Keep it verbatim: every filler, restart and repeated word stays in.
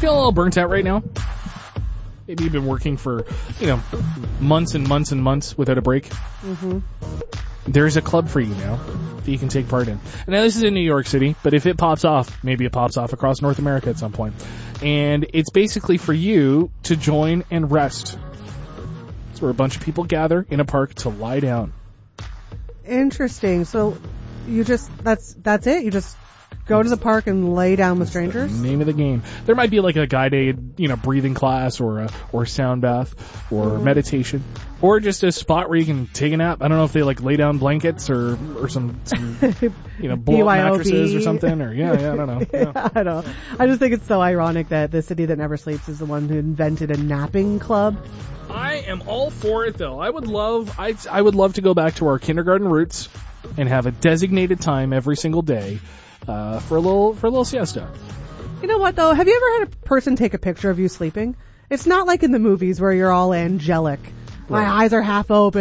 feeling a little burnt out right now? Maybe you've been working for, you know, months and months and months without a break. Mm-hmm. There's a club for you now that you can take part in. And now this is in New York City, but if it pops off, maybe it pops off across North America at some point. And it's basically for you to join and rest. It's where a bunch of people gather in a park to lie down. Interesting. So you just, that's, that's it? You just go to the park and lay down with strangers? That's the name of the game. There might be like a guided, you know, breathing class or a, or a sound bath or mm-hmm. meditation or just a spot where you can take a nap. I don't know if they like lay down blankets or, or some, some you know, blow up mattresses or something or yeah, yeah, I don't know. Yeah. yeah, I don't know. I just think it's so ironic that the city that never sleeps is the one who invented a napping club. I am all for it though. I would love, I, I would love to go back to our kindergarten roots and have a designated time every single day Uh, for a little, for a little siesta. You know what though? Have you ever had a person take a picture of you sleeping? It's not like in the movies where you're all angelic. Right. My eyes are half open.